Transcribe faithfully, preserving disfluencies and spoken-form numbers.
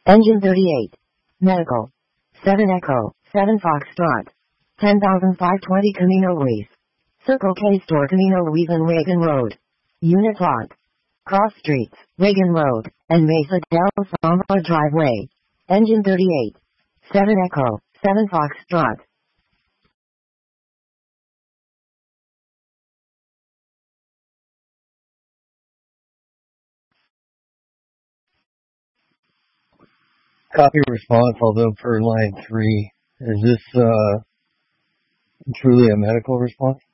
Engine thirty-eight. Medical. seven Echo, seven Foxtrot. ten thousand five hundred twenty Camino Luis. Circle K Store Camino Luis and Reagan Road. Unit lot. Cross Streets, Reagan Road, and Mesa del Sombra Driveway. Engine thirty-eight. seven Echo, seven Foxtrot. Copy response, although per line three. Is this uh, truly a medical response?